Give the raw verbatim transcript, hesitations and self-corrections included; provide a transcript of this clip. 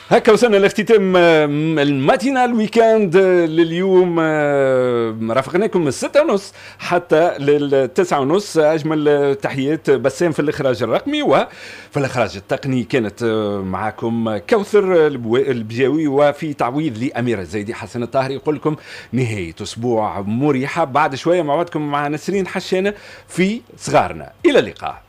هكا وصلنا لاختتام الماتينال ويكاند لليوم. رافقناكم من الستة ونص حتى للتسعة ونص. أجمل تحيات بسام في الإخراج الرقمي، وفي الإخراج التقني كانت معكم كوثر البجاوي، وفي تعويض لأميرة الزايدي. حسن الطاهري يقول لكم نهاية أسبوع مريحة. بعد شوية موعدكم مع نسرين حشانة في صغارنا. إلى اللقاء.